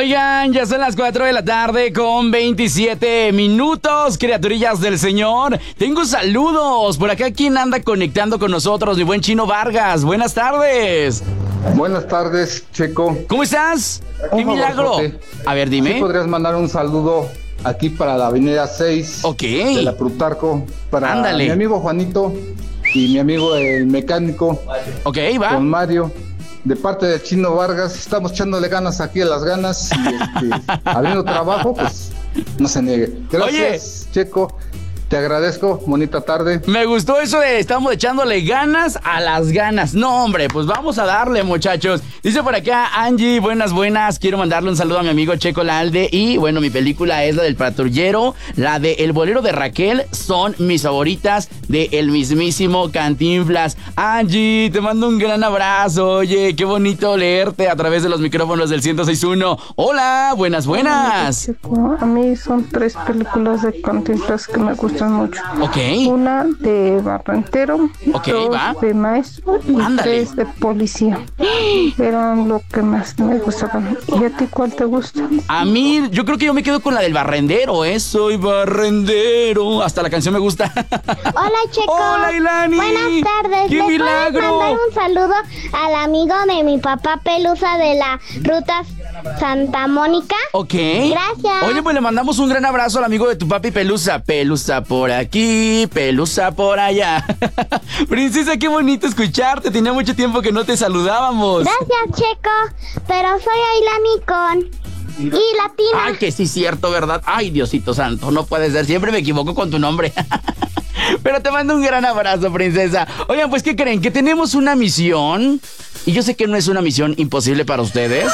Oigan, ya son las 4 de la tarde con 27 minutos, criaturillas del Señor. Tengo saludos. Por acá, ¿quién anda conectando con nosotros? Mi buen Chino Vargas. Buenas tardes. Buenas tardes, Checo. ¿Cómo estás? Un ¡Qué milagro! favorzote. A ver, dime. ¿Sí podrías mandar un saludo aquí para la avenida 6 Ok. de la Plutarco? Para Ándale. mi amigo Juanito y mi amigo el mecánico, Ok, va. con Mario. De parte de Chino Vargas, estamos echándole ganas aquí a las ganas. Y habiendo trabajo, pues no se niegue. Gracias, Checo. Te agradezco, bonita tarde. Me gustó eso de estamos echándole ganas a las ganas. No, hombre, pues vamos a darle, muchachos. Dice por acá Angie, buenas. Quiero mandarle un saludo a mi amigo Checo Lalde. Y bueno, mi película es la del patrullero. La de El bolero de Raquel son mis favoritas de el mismísimo Cantinflas. Angie, te mando un gran abrazo. Oye, qué bonito leerte a través de los micrófonos del 106.1. Hola, buenas. Checo, a mí son 3 películas de Cantinflas que me gustan mucho. Ok. Una de Barrentero, Ok, 2 va. de Maestro y Ándale. 3 de Policía. Eran lo que más me gustaban. ¿Y a ti cuál te gusta? A mí, yo creo que yo me quedo con la del barrendero, ¿eh? Soy barrendero. Hasta la canción me gusta. Hola, Checo. Hola, Ilani. Buenas tardes. ¡Qué ¿Le milagro! puedes mandar un saludo al amigo de mi papá Pelusa de la Ruta Santa Mónica? Ok. Gracias. Oye, pues le mandamos un gran abrazo al amigo de tu papi Pelusa. Pelusa por aquí, Pelusa por allá. Princesa, qué bonito escucharte. Tenía mucho tiempo que no te saludábamos. Gracias, Checo. Pero soy Ailani y Latina. Ay, que sí, cierto, ¿verdad? Ay, Diosito santo, no puede ser. Siempre me equivoco con tu nombre. Pero te mando un gran abrazo, princesa. Oigan, pues, ¿qué creen? Que tenemos una misión. Y yo sé que no es una misión imposible para ustedes.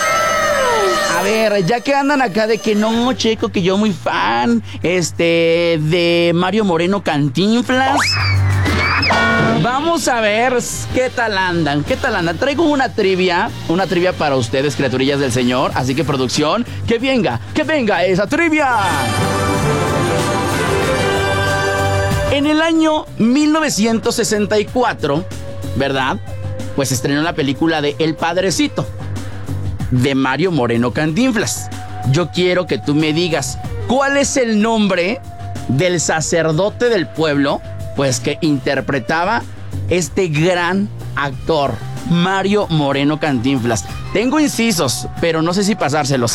A ver, ya que andan acá de que no, Checo, que yo muy fan, de Mario Moreno Cantinflas. Vamos a ver qué tal andan. Traigo una trivia para ustedes, criaturillas del Señor. Así que, producción, que venga esa trivia. En el año 1964, ¿verdad? Pues se estrenó la película de El Padrecito, de Mario Moreno Cantinflas. Yo quiero que tú me digas cuál es el nombre del sacerdote del pueblo, pues que interpretaba este gran actor, Mario Moreno Cantinflas. Tengo incisos, pero no sé si pasárselos.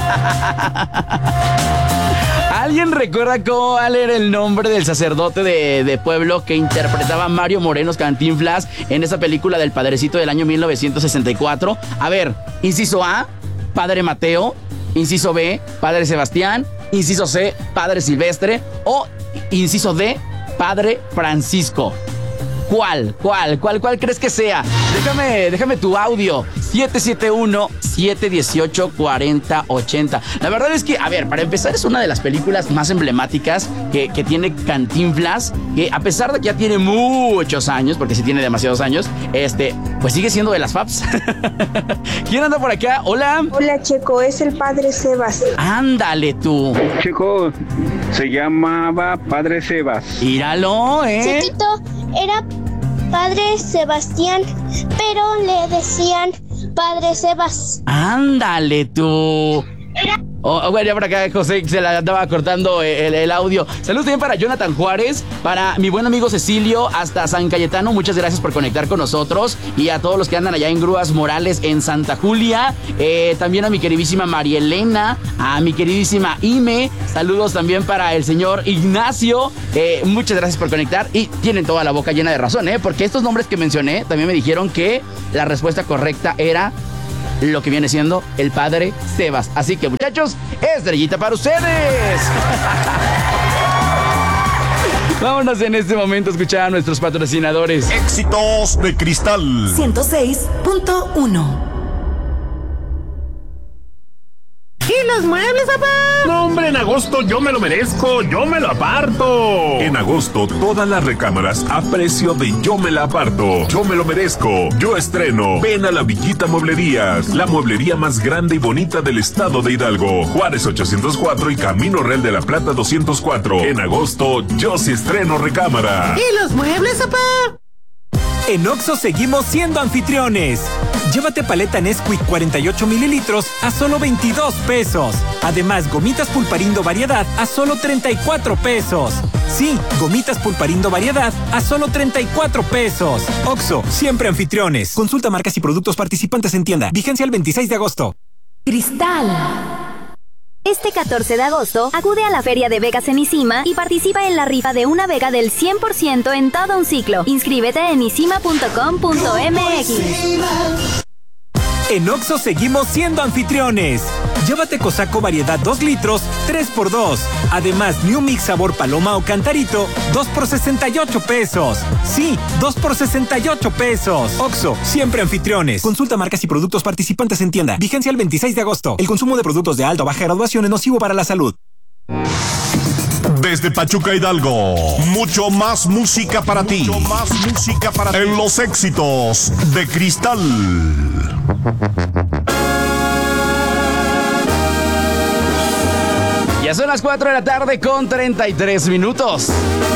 ¿Alguien recuerda cuál era el nombre del sacerdote de pueblo que interpretaba Mario Moreno Cantinflas en esa película del Padrecito del año 1964? A ver, inciso A, Padre Mateo. Inciso B, Padre Sebastián. Inciso C, Padre Silvestre. O inciso D, Padre Francisco. ¿Cuál crees que sea? Déjame tu audio. 771-718-4080. La verdad es que, a ver, para empezar, es una de las películas más emblemáticas que tiene Cantinflas, que a pesar de que ya tiene muchos años, porque sí tiene demasiados años, pues sigue siendo de las faps. ¿Quién anda por acá? Hola. Hola, Checo, es el Padre Sebas. Ándale tú. Checo, se llamaba Padre Sebas. Míralo, Chequito, era Padre Sebastián, pero le decían Padre Sebas. Ándale tú. Bueno, ya por acá José se la andaba cortando el audio. Saludos también para Jonathan Juárez, para mi buen amigo Cecilio, hasta San Cayetano. Muchas gracias por conectar con nosotros. Y a todos los que andan allá en Grúas Morales, en Santa Julia. También a mi queridísima María Elena, a mi queridísima Ime. Saludos también para el señor Ignacio. Muchas gracias por conectar. Y tienen toda la boca llena de razón, porque estos nombres que mencioné también me dijeron que la respuesta correcta era lo que viene siendo el Padre Sebas. Así que, muchachos, estrellita para ustedes. Vámonos en este momento a escuchar a nuestros patrocinadores. Éxitos de Cristal 106.1. ¿Y los muebles, papá? No, hombre, en agosto yo me lo merezco, yo me lo aparto. En agosto, todas las recámaras a precio de yo me la aparto. Yo me lo merezco, yo estreno. Ven a la Villita Mueblerías, la mueblería más grande y bonita del estado de Hidalgo. Juárez 804 y Camino Real de la Plata 204. En agosto, yo sí estreno recámara. ¿Y los muebles, papá? En Oxxo seguimos siendo anfitriones. Llévate paleta Nesquik 48 mililitros a solo 22 pesos. Además, gomitas Pulparindo variedad a solo 34 pesos. Sí, gomitas Pulparindo variedad a solo 34 pesos. Oxxo, siempre anfitriones. Consulta marcas y productos participantes en tienda. Vigencia el 26 de agosto. Cristal. Este 14 de agosto, acude a la Feria de Vegas en Isima y participa en la rifa de una Vega del 100% en todo un ciclo. Inscríbete en isima.com.mx. En Oxxo seguimos siendo anfitriones. Llévate Cosaco variedad 2 litros, 3x2. Además, New Mix sabor paloma o cantarito, 2 por 68 pesos. Sí, 2 por 68 pesos. Oxxo, siempre anfitriones. Consulta marcas y productos participantes en tienda. Vigencia el 26 de agosto. El consumo de productos de alta o baja graduación es nocivo para la salud. Desde Pachuca, Hidalgo, mucho más música para ti. Mucho más música para ti. En los éxitos de Cristal. Ya son las 4 de la tarde con 33 minutos.